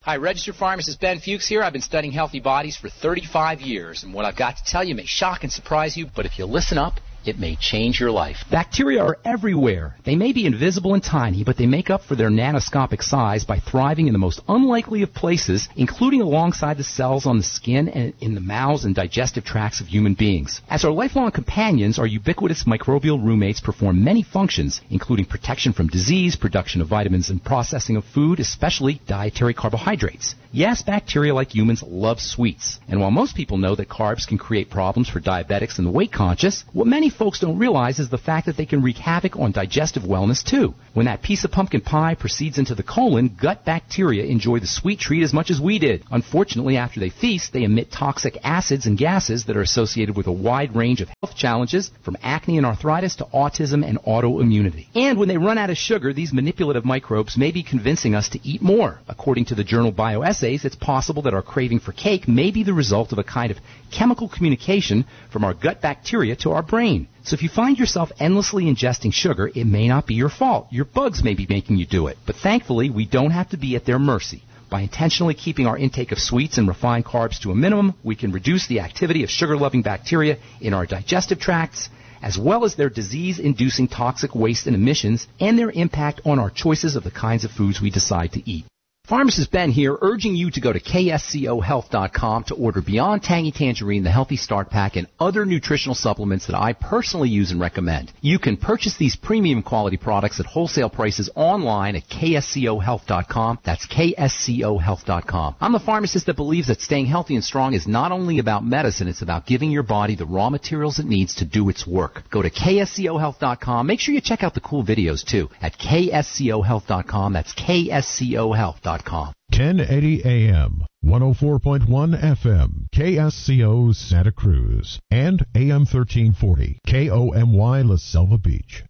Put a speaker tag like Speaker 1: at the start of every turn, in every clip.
Speaker 1: Hi, registered pharmacist Ben Fuchs here. I've been studying healthy bodies for 35 years, and what I've got to tell you may shock and surprise you, but if you listen up, it may change your life.
Speaker 2: Bacteria are everywhere. They may be invisible and tiny, but they make up for their nanoscopic size by thriving in the most unlikely of places, including alongside the cells on the skin and in the mouths and digestive tracts of human beings. As our lifelong companions, our ubiquitous microbial roommates perform many functions, including protection from disease, production of vitamins, and processing of food, especially dietary carbohydrates. Yes, bacteria like humans love sweets. And while most people know that carbs can create problems for diabetics and the weight conscious, what many folks don't realize is the fact that they can wreak havoc on digestive wellness too. When that piece of pumpkin pie proceeds into the colon, gut bacteria enjoy the sweet treat as much as we did. Unfortunately, after they feast, they emit toxic acids and gases that are associated with a wide range of health challenges, from acne and arthritis to autism and autoimmunity. And when they run out of sugar, these manipulative microbes may be convincing us to eat more. According to the journal Bioessays, it's possible that our craving for cake may be the result of a kind of chemical communication from our gut bacteria to our brain. So if you find yourself endlessly ingesting sugar, it may not be your fault. Your bugs may be making you do it. But thankfully, we don't have to be at their mercy. By intentionally keeping our intake of sweets and refined carbs to a minimum, we can reduce the activity of sugar-loving bacteria in our digestive tracts, as well as their disease-inducing toxic waste and emissions, and their impact on our choices of the kinds of foods we decide to eat. Pharmacist Ben here, urging you to go to kscohealth.com to order Beyond Tangy Tangerine, the Healthy Start Pack, and other nutritional supplements that I personally use and recommend. You can purchase these premium quality products at wholesale prices online at kscohealth.com. That's kscohealth.com. I'm the pharmacist that believes that staying healthy and strong is not only about medicine, it's about giving your body the raw materials it needs to do its work. Go to kscohealth.com. Make sure you check out the cool videos too at kscohealth.com. That's kscohealth.com.
Speaker 3: 1080 AM, 104.1 FM, KSCO Santa Cruz, and AM 1340, KOMY La Selva Beach.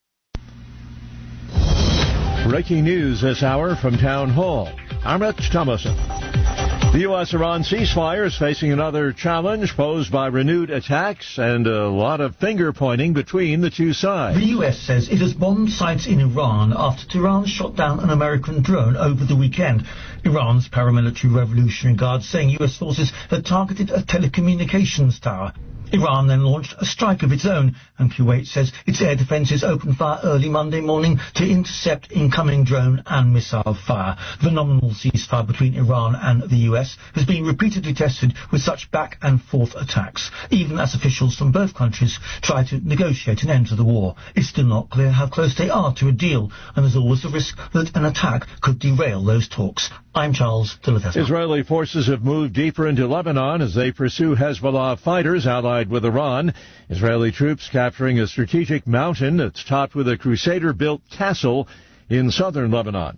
Speaker 4: Breaking news this hour from Town Hall. I'm Rich Thomason. The U.S.-Iran ceasefire is facing another challenge posed by renewed attacks and a lot of finger-pointing between the two sides.
Speaker 5: The U.S. says it has bombed sites in Iran after Tehran shot down an American drone over the weekend. Iran's paramilitary Revolutionary Guard saying U.S. forces had targeted a telecommunications tower. Iran then launched a strike of its own, and Kuwait says its air defences opened fire early Monday morning to intercept incoming drone and missile fire. The nominal ceasefire between Iran and the US has been repeatedly tested with such back-and-forth attacks, even as officials from both countries try to negotiate an end to the war. It's still not clear how close they are to a deal, and there's always the risk that an attack could derail those talks. I'm Charles Dillithesma.
Speaker 4: Israeli forces have moved deeper into Lebanon as they pursue Hezbollah fighters allied with Iran. Israeli troops capturing a strategic mountain that's topped with a Crusader-built castle in southern Lebanon.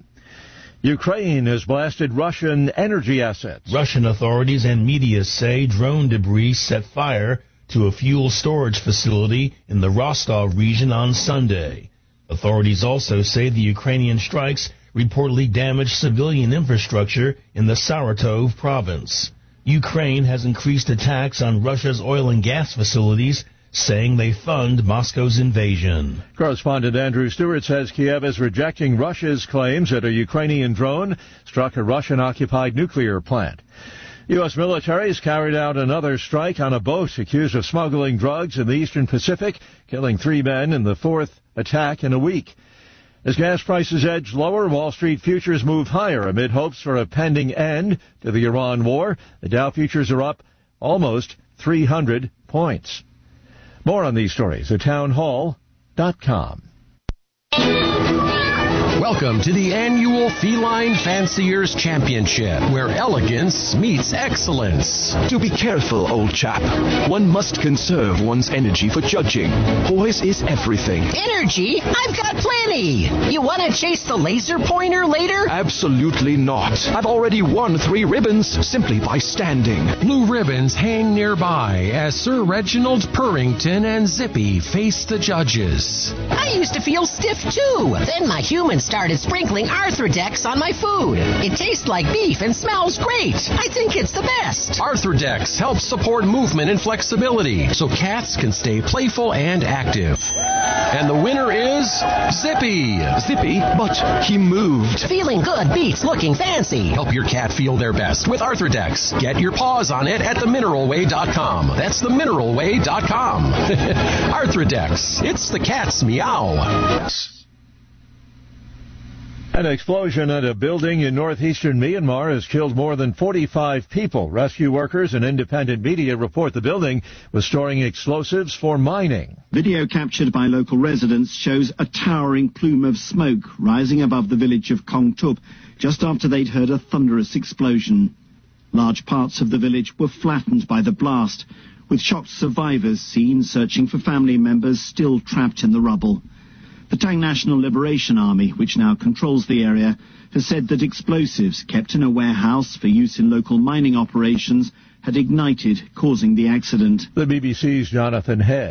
Speaker 4: Ukraine has blasted Russian energy assets.
Speaker 6: Russian authorities and media say drone debris set fire to a fuel storage facility in the Rostov region on Sunday. Authorities also say the Ukrainian strikes reportedly damaged civilian infrastructure in the Saratov province. Ukraine has increased attacks on Russia's oil and gas facilities, saying they fund Moscow's invasion.
Speaker 4: Correspondent Andrew Stewart says Kiev is rejecting Russia's claims that a Ukrainian drone struck a Russian-occupied nuclear plant. U.S. military has carried out another strike on a boat accused of smuggling drugs in the Eastern Pacific, killing 3 men in the 4th attack in a week. As gas prices edge lower, Wall Street futures move higher amid hopes for a pending end to the Iran war. The Dow futures are up almost 300 points. More on these stories at townhall.com.
Speaker 7: Welcome to the annual Feline Fanciers Championship, where elegance meets excellence.
Speaker 8: Do be careful, old chap. One must conserve one's energy for judging. Poise is everything.
Speaker 9: Energy? I've got plenty. You want to chase the laser pointer later?
Speaker 8: Absolutely not. I've already won 3 ribbons simply by standing.
Speaker 7: Blue ribbons hang nearby as Sir Reginald Purrington and Zippy face the judges.
Speaker 9: I used to feel stiff too. Then my humans started started sprinkling Arthrodex on my food. It tastes like beef and smells great. I think it's the best.
Speaker 7: Arthrodex helps support movement and flexibility so cats can stay playful and active. And the winner is Zippy.
Speaker 8: Zippy, but he moved.
Speaker 9: Feeling good beats looking fancy.
Speaker 7: Help your cat feel their best with Arthrodex. Get your paws on it at themineralway.com. That's themineralway.com. Arthrodex. It's the cat's meow.
Speaker 4: An explosion at a building in northeastern Myanmar has killed more than 45 people. Rescue workers and independent media report the building was storing explosives for mining.
Speaker 10: Video captured by local residents shows a towering plume of smoke rising above the village of Kong Tup just after they'd heard a thunderous explosion. Large parts of the village were flattened by the blast, with shocked survivors seen searching for family members still trapped in the rubble. The Tang National Liberation Army, which now controls the area, has said that explosives kept in a warehouse for use in local mining operations had ignited, causing the accident.
Speaker 4: The BBC's Jonathan Head.